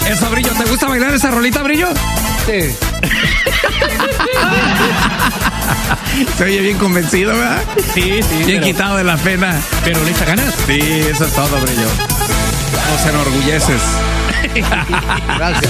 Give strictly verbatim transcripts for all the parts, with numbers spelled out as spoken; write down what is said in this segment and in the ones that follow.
Eso, Brillo, ¿te gusta bailar esa rolita, Brillo? Sí. Se oye bien convencido, ¿verdad? Sí, sí. Bien pero, quitado de la pena. Pero le echa ganas. Sí, eso es todo, Brillo. Nos enorgulleces. Gracias.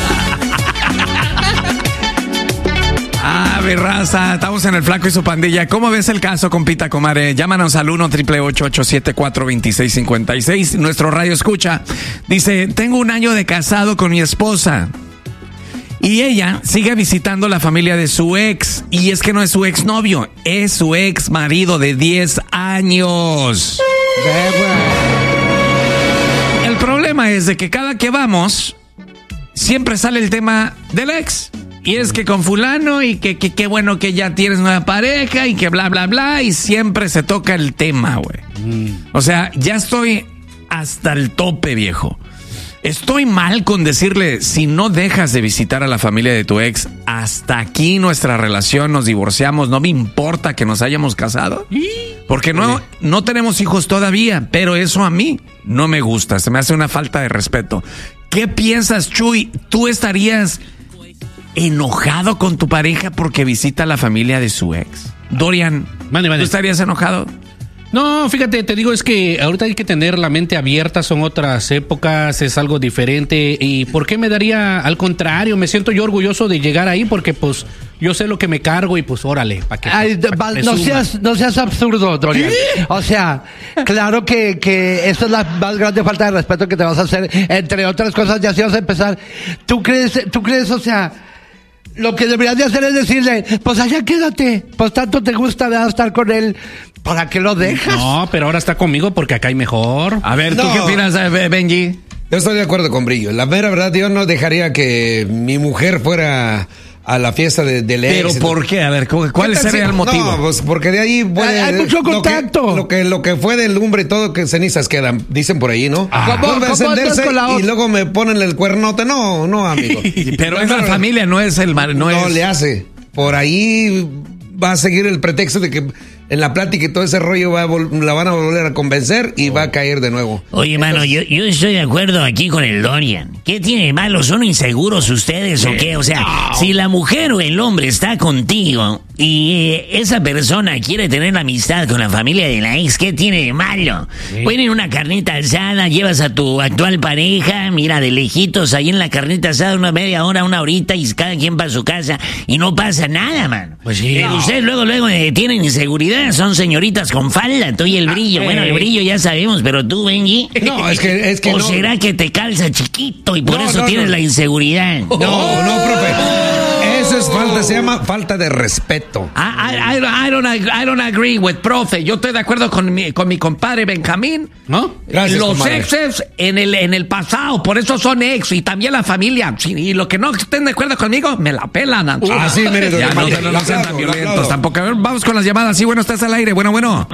Ah, mi raza, estamos en el Flaco y su pandilla. ¿Cómo ves el caso, compita, comare? Llámanos al uno, ocho ocho ocho, siete cuatro dos seis cinco seis. Nuestro radio escucha. Dice, tengo un año de casado con mi esposa. Y ella sigue visitando la familia de su ex. Y es que no es su ex novio, es su ex marido de diez años. El problema es de que cada que vamos, siempre sale el tema del ex. Y es que con fulano y que qué bueno que ya tienes nueva pareja y que bla, bla, bla. Y siempre se toca el tema, güey. Mm. O sea, ya estoy hasta el tope, viejo. Estoy mal con decirle, si no dejas de visitar a la familia de tu ex, hasta aquí nuestra relación, nos divorciamos, no me importa que nos hayamos casado. Porque no, no tenemos hijos todavía, pero eso a mí no me gusta, se me hace una falta de respeto. ¿Qué piensas, Chuy? ¿Tú estarías enojado con tu pareja porque visita a la familia de su ex? Dorian, mande, mande. ¿Tú estarías enojado? No, fíjate, te digo, es que ahorita hay que tener la mente abierta, son otras épocas, es algo diferente. ¿Y por qué me daría? Al contrario, me siento yo orgulloso de llegar ahí porque pues yo sé lo que me cargo y pues órale, para que, Ay, pa va, que no suma. seas no seas absurdo, Dorian. O sea, claro que, que eso es la más grande falta de respeto que te vas a hacer, entre otras cosas. Ya si vas a empezar, ¿tú crees, tú crees, o sea, lo que deberías de hacer es decirle, pues allá quédate, pues tanto te gusta ¿verdad? Estar con él, ¿para qué lo dejas? No, pero ahora está conmigo porque acá hay mejor. A ver, ¿tú No. qué opinas, eh, Benji? Yo estoy de acuerdo con Brillo. La mera verdad, yo no dejaría que mi mujer fuera a la fiesta de, del ex. ¿Pero por qué? A ver, ¿cuál ¿Qué tal sería si- el motivo? No, pues porque de ahí puede, Hay- hay mucho lo que- contacto. Lo que, lo que fue del lumbre y todo, que cenizas quedan, dicen por ahí, ¿no? Ah. ¿Cómo- Vuelve a cómo encenderse andas con la y otra? luego me ponen el cuernote. No, no, amigo. Pero es la familia, no es el mar, no, No, es. le hace. Por ahí va a seguir el pretexto de que en la plática y todo ese rollo va a vol- la van a volver a convencer y va a caer de nuevo. Oye, mano, yo, yo estoy de acuerdo aquí con el Dorian. ¿Qué tiene de malo? ¿Son inseguros ustedes o qué? O sea, si la mujer o el hombre está contigo y eh, esa persona quiere tener amistad con la familia de la ex, ¿qué tiene de malo? Ponen una carnita asada, llevas a tu actual pareja, mira, de lejitos, ahí en la carnita asada, una media hora, una horita, y cada quien para su casa, y no pasa nada, mano. Pues sí. Pero ustedes luego, luego eh, tienen inseguridad, son señoritas con falda, tú y el brillo. Bueno, el brillo ya sabemos, pero tú, Benji. No, es que, es que ¿O no. será que te calza chiquito y por No, eso no, tienes no. la inseguridad? No, no, profe. Eso es falta, se llama falta de respeto. I, I, I, don't- I don't, ag- I don't agree with profe. Yo estoy de acuerdo con mi, con mi compadre Benjamín. ¿No? Gracias, Los comadre. exes en el, en el pasado, por eso son ex, y también la familia. Sí, y lo que no estén de acuerdo conmigo, me la pelan. Ancho. Ah, sí, mire, Ya, no, doctor, no, no la sean tan aplaudo, la violentos aplaudo. tampoco. A ver, vamos con las llamadas. Sí, bueno, estás al aire. Bueno, bueno.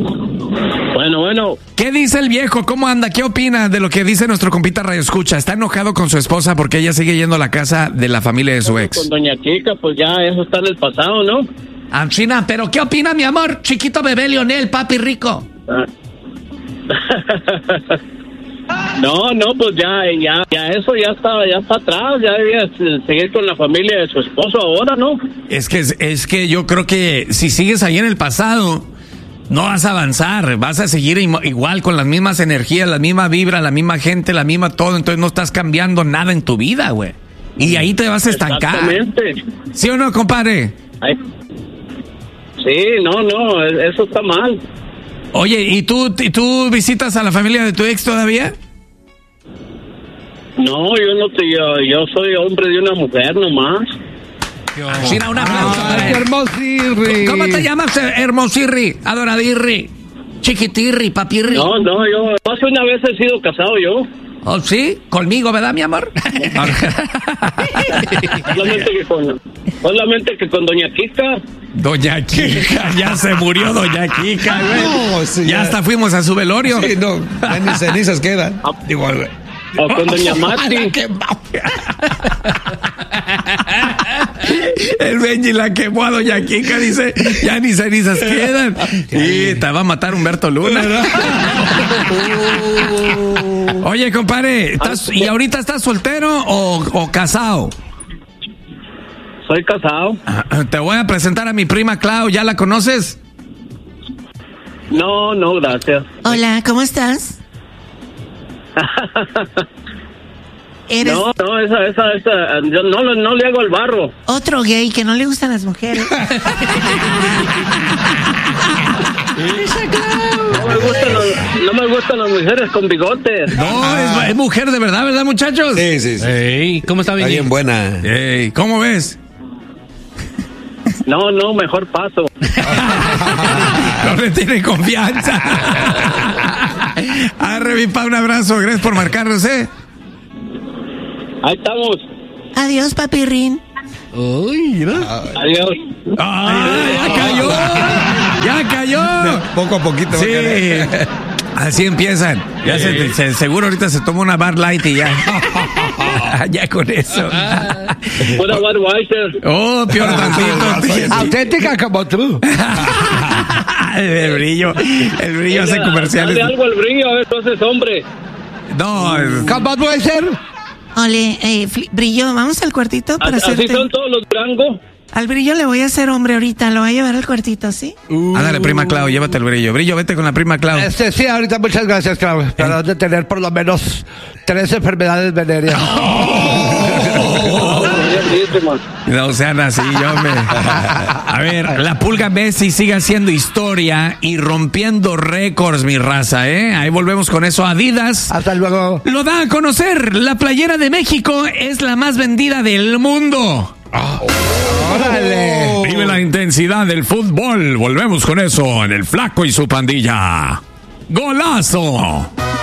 Bueno, bueno, ¿Qué dice el viejo? ¿Cómo anda? ¿Qué opina de lo que dice nuestro compita Radio Escucha? Está enojado con su esposa porque ella sigue yendo a la casa de la familia de su con ex. doña Kika, pues ya eso está en el pasado, ¿no? Anchina, ¿pero qué opina, mi amor? Chiquito bebé Leonel, papi rico. Ah. No, no, pues ya, ya, ya eso ya está, ya está atrás, ya debía se- seguir con la familia de su esposo ahora, ¿no? Es que, es que yo creo que si sigues ahí en el pasado, no vas a avanzar, vas a seguir im- igual con las mismas energías, la misma vibra, la misma gente, la misma todo, entonces no estás cambiando nada en tu vida, güey. Y ahí te vas a estancar. Exactamente. ¿Sí o no, compadre? Ay. Sí, no, no, e- eso está mal. Oye, ¿y tú, y tú visitas a la familia de tu ex todavía? No, yo no te, yo, yo soy hombre de una mujer nomás. China, un aplauso. Ay, qué hermosirri. ¿Cómo te llamas, eh, hermosirri, adoradirri, chiquitirri, papirri? No, no, yo más una vez he sido casado yo. ¿Oh, sí? ¿Conmigo, verdad, mi amor? Solamente que con, solamente que con doña Kika. Doña Kika, ya se murió Doña Kika, güey. No, sí, ya ya. hasta fuimos a su velorio. Sí, no, ya ni cenizas quedan. Digo, O con doña Mati. El Benji la quemó a Doña Kika, dice, ya ni cenizas quedan. Y te va a matar Humberto Luna. Oye, compadre, ¿estás, ¿y ahorita estás soltero o, o casado? Soy casado. Te voy a presentar a mi prima Clau, ¿ya la conoces? No, no, gracias. Hola, ¿cómo estás? ¿Eres No, no, esa, esa, esa, yo no, no, no le hago el barro. otro gay que no le gustan las mujeres? No me gustan, los, no me gustan las mujeres con bigotes. No, es, es mujer de verdad, ¿verdad, muchachos? Sí, sí, sí. Ey, ¿cómo está Está bien? bien buena. Ey, ¿cómo ves? No, no, mejor paso. No le tiene confianza. Arre, mi pa, un abrazo. Gracias por marcarnos, ¿eh? Ahí estamos. Adiós, papirrín. Uy, mira. Adiós. ¡Ay, ya cayó! ¡Ya cayó! Poco a poquito. va a Sí. caer. Así empiezan. Ya se, se- seguro ahorita se toma una Bar Light y ya. Ya con eso. Una Budweiser. Oh, peor tantito. Auténtica como tú. El brillo. El brillo hace Oiga, comerciales. Dale algo al brillo, a ver, tú haces hombre. No, es- ¿Cómo puede ser? Ole, eh, Fli- Brillo, vamos al cuartito para Así hacerte... son todos los Durango. Al Brillo le voy a hacer hombre ahorita, lo voy a llevar al cuartito, ¿sí? ándale, prima Clau, llévate el brillo. Brillo, vete con la prima Clau. Este, sí, ahorita muchas gracias, Clau. Para de tener por lo menos tres enfermedades venéreas. No sean así, yo me... A ver, la Pulga Messi sigue haciendo historia y rompiendo récords, mi raza, ¿eh? Ahí volvemos con eso. Adidas Hasta luego. lo da a conocer. La playera de México es la más vendida del mundo. Órale. Vive la intensidad del fútbol. Volvemos con eso en El Flaco y su pandilla. ¡Golazo!